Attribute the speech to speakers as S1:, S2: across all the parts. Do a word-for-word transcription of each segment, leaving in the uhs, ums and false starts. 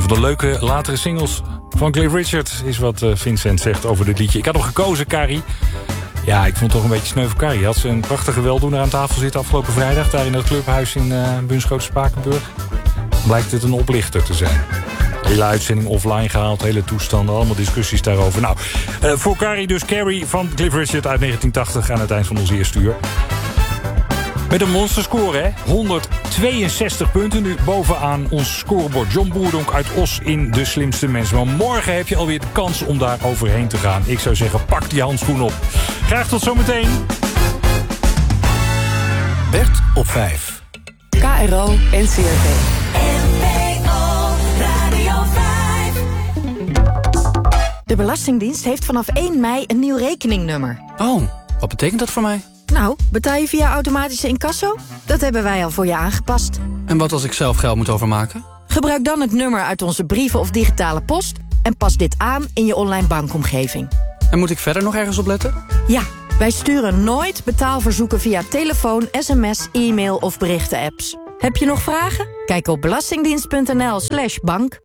S1: van de leuke latere singles van Cliff Richard is wat uh, Vincent zegt over dit liedje. Ik had nog gekozen, Carrie. Ja, ik vond het toch een beetje sneu voor Carrie. Had ze een prachtige weldoener aan tafel zitten afgelopen vrijdag... daar in het clubhuis in uh, Bunschoten-Spakenburg. Blijkt het een oplichter te zijn. Hele uitzending offline gehaald, hele toestanden, allemaal discussies daarover. Nou, uh, voor Carrie dus Carrie van Cliff Richard uit negentien tachtig... aan het eind van ons eerste uur. Met een monsterscore, hè? honderdtweeënzestig punten nu bovenaan ons scorebord. John Boerdonk uit Os in De Slimste Mensen. Maar morgen heb je alweer de kans om daar overheen te gaan. Ik zou zeggen, pak die handschoen op. Graag tot zometeen.
S2: Bert op vijf.
S3: K R O en C R V. De Belastingdienst heeft vanaf één mei een nieuw rekeningnummer.
S2: Oh, wat betekent dat voor mij?
S3: Nou, betaal je via automatische incasso? Dat hebben wij al voor je aangepast.
S2: En wat als ik zelf geld moet overmaken?
S3: Gebruik dan het nummer uit onze brieven of digitale post... en pas dit aan in je online bankomgeving.
S2: En moet ik verder nog ergens op letten?
S3: Ja, wij sturen nooit betaalverzoeken via telefoon, sms, e-mail of berichten-apps. Heb je nog vragen? Kijk op belastingdienst.nl slash bank.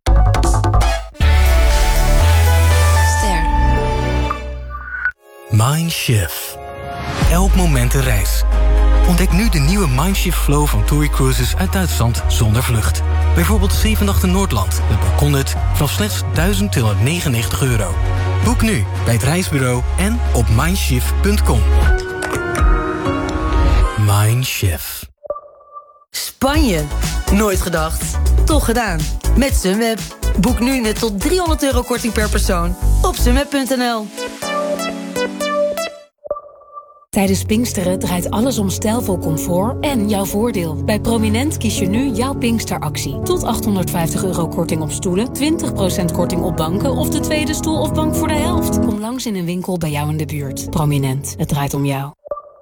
S4: Mindshift. Elk moment een reis. Ontdek nu de nieuwe Mindshift Flow van TUI Cruises uit Duitsland zonder vlucht. Bijvoorbeeld zeven nachten Noordland met balkonnet vanaf slechts duizend tweehonderdnegenennegentig euro. Boek nu bij het reisbureau en op mindshift punt com. Mindshift.
S5: Spanje. Nooit gedacht. Toch gedaan. Met Sunweb. Boek nu met tot driehonderd euro korting per persoon op sunweb punt n l.
S6: Tijdens Pinksteren draait alles om stijlvol comfort en jouw voordeel. Bij Prominent kies je nu jouw Pinksteractie. Tot achthonderdvijftig euro korting op stoelen, twintig procent korting op banken... of de tweede stoel of bank voor de helft. Kom langs in een winkel bij jou in de buurt. Prominent, het draait om jou.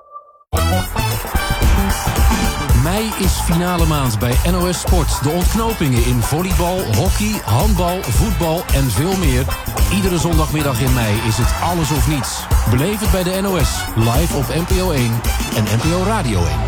S7: Mei is finale maand bij N O S Sport. De ontknopingen in volleybal, hockey, handbal, voetbal en veel meer. Iedere zondagmiddag in mei is het alles of niets. Beleef het bij de N O S, live op N P O één en N P O Radio één.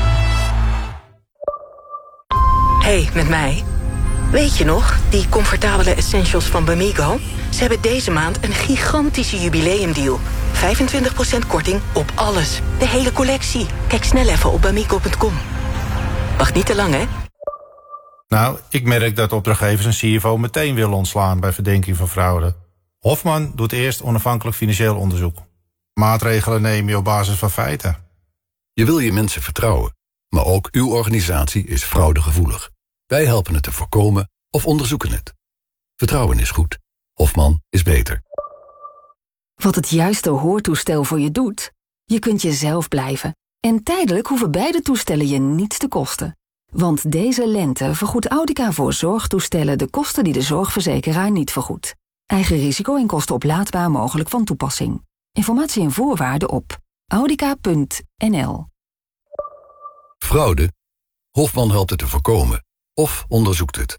S8: Hey, met mij. Weet je nog, die comfortabele essentials van Bamigo? Ze hebben deze maand een gigantische jubileumdeal. vijfentwintig procent korting op alles. De hele collectie. Kijk snel even op bamigo punt com. Wacht niet te lang, hè?
S9: Nou, ik merk dat opdrachtgevers een C F O meteen willen ontslaan bij verdenking van fraude. Hofman doet eerst onafhankelijk financieel onderzoek. Maatregelen neem je op basis van feiten.
S10: Je wil je mensen vertrouwen, maar ook uw organisatie is fraudegevoelig. Wij helpen het te voorkomen of onderzoeken het. Vertrouwen is goed. Hofman is beter.
S11: Wat het juiste hoortoestel voor je doet? Je kunt jezelf blijven. En tijdelijk hoeven beide toestellen je niets te kosten. Want deze lente vergoedt Audica voor zorgtoestellen de kosten die de zorgverzekeraar niet vergoedt. Eigen risico en kosten oplaadbaar mogelijk van toepassing. Informatie en voorwaarden op audica punt n l.
S10: Fraude? Hofman helpt het te voorkomen of onderzoekt het.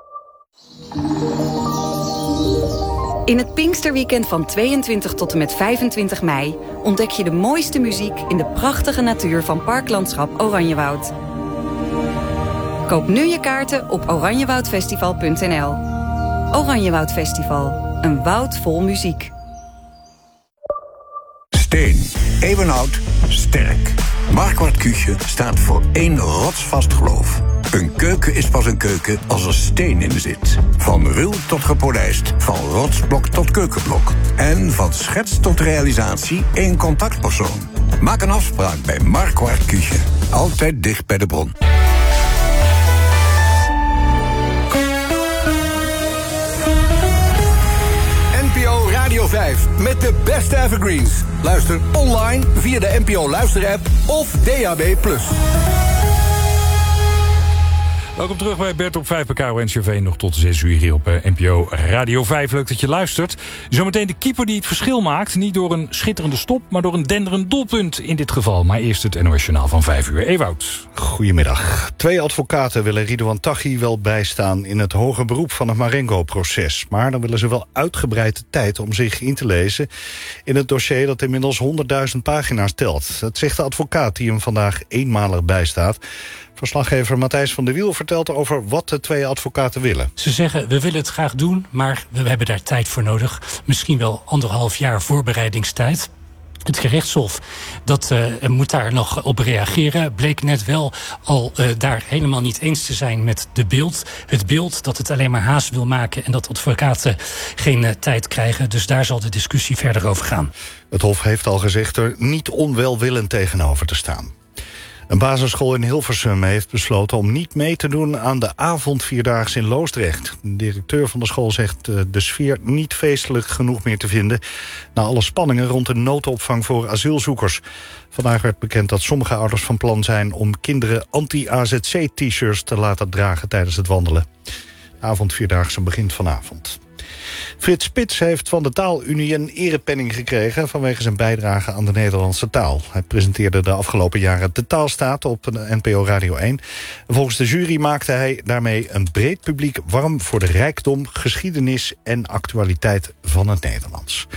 S12: In het Pinksterweekend van tweeëntwintig tot en met vijfentwintig mei... ontdek je de mooiste muziek in de prachtige natuur van Parklandschap Oranjewoud. Koop nu je kaarten op oranjewoudfestival punt n l. Oranjewoud Festival, een woud vol muziek.
S13: Steen, eeuwenoud, sterk. Marquardt Küche staat voor één rotsvast geloof. Een keuken is pas een keuken als er steen in zit. Van ruw tot gepolijst, van rotsblok tot keukenblok. En van schets tot realisatie één contactpersoon. Maak een afspraak bij Marquardt Küche. Altijd dicht bij de bron.
S14: N P O Radio vijf met de beste evergreens. Luister online via de N P O Luister-app of D A B plus.
S1: Welkom terug bij Bert op vijf bij K R O N C R V. Nog tot zes uur hier op N P O Radio vijf. Leuk dat je luistert. Zometeen de keeper die het verschil maakt. Niet door een schitterende stop, maar door een denderend doelpunt in dit geval. Maar eerst het N O S Journaal van vijf uur. Ewout.
S15: Goedemiddag. Twee advocaten willen Ridouan Taghi wel bijstaan in het hoger beroep van het Marengo-proces. Maar dan willen ze wel uitgebreide tijd om zich in te lezen in het dossier dat inmiddels honderdduizend pagina's telt. Dat zegt de advocaat die hem vandaag eenmalig bijstaat. Verslaggever Matthijs van der Wiel vertelt over wat de twee advocaten willen.
S16: Ze zeggen, we willen het graag doen, maar we hebben daar tijd voor nodig. Misschien wel anderhalf jaar voorbereidingstijd. Het gerechtshof dat uh, moet daar nog op reageren. Bleek net wel al uh, daar helemaal niet eens te zijn met de beeld. Het beeld dat het alleen maar haast wil maken en dat advocaten geen uh, tijd krijgen. Dus daar zal de discussie verder over gaan.
S15: Het Hof heeft al gezegd er niet onwelwillend tegenover te staan. Een basisschool in Hilversum heeft besloten om niet mee te doen aan de avondvierdaagse in Loosdrecht. De directeur van de school zegt uh, de sfeer niet feestelijk genoeg meer te vinden na alle spanningen rond de noodopvang voor asielzoekers. Vandaag werd bekend dat sommige ouders van plan zijn om kinderen anti-A Z C-t-shirts te laten dragen tijdens het wandelen. De avondvierdaagse begint vanavond. Frits Spits heeft van de Taalunie een erepenning gekregen vanwege zijn bijdrage aan de Nederlandse taal. Hij presenteerde de afgelopen jaren de Taalstaat op N P O Radio één. Volgens de jury maakte hij daarmee een breed publiek warm voor de rijkdom, geschiedenis en actualiteit van het Nederlands.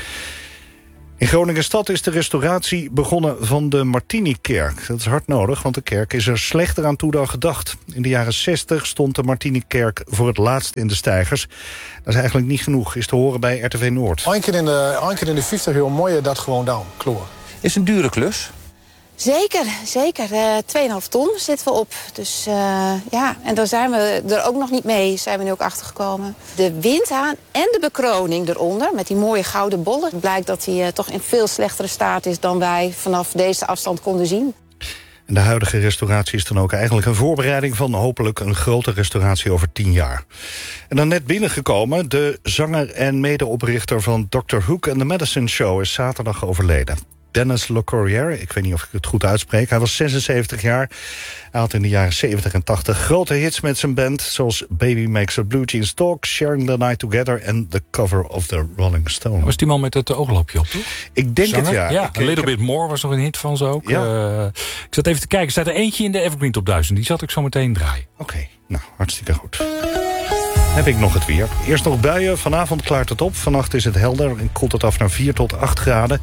S15: In Groningen-stad is de restauratie begonnen van de Martinikerk. Dat is hard nodig, want de kerk is er slechter aan toe dan gedacht. In de jaren zestig stond de Martinikerk voor het laatst in de steigers. Dat is eigenlijk niet genoeg, is te horen bij R T V Noord.
S17: Eén keer in de, één keer in de vijftig jaar mooi je dat gewoon down, kloor.
S18: Is een dure klus?
S19: Zeker, zeker. Uh, twee komma vijf ton zitten we op. Dus uh, ja, en daar zijn we er ook nog niet mee, zijn we nu ook achtergekomen. De windhaan en de bekroning eronder, met die mooie gouden bollen. Het blijkt dat hij uh, toch in veel slechtere staat is dan wij vanaf deze afstand konden zien.
S15: En de huidige restauratie is dan ook eigenlijk een voorbereiding van hopelijk een grote restauratie over tien jaar. En dan net binnengekomen, de zanger en medeoprichter van doctor Hook and the Medicine Show is zaterdag overleden. Dennis LeCourrier, ik weet niet of ik het goed uitspreek. Hij was zesenzeventig jaar. Hij had in de jaren zeventig en tachtig grote hits met zijn band, zoals Baby Makes Her Blue Jeans Talk, Sharing the Night Together en The Cover of the Rolling Stone.
S1: Was die man met het ooglampje op, toch?
S15: Ik denk
S1: Zanger?
S15: het, ja.
S1: Ja,
S15: ik,
S1: A Little
S15: ik heb...
S1: Bit More was nog een hit van ze ook.
S15: Ja.
S1: Uh, ik zat even te kijken, er staat er eentje in de Evergreen Top duizend. Die zat ik zo meteen draaien.
S15: Oké, okay, nou, hartstikke goed. Heb ik nog het weer. Eerst nog buien, vanavond klaart het op. Vannacht is het helder en koelt het af naar vier tot acht graden.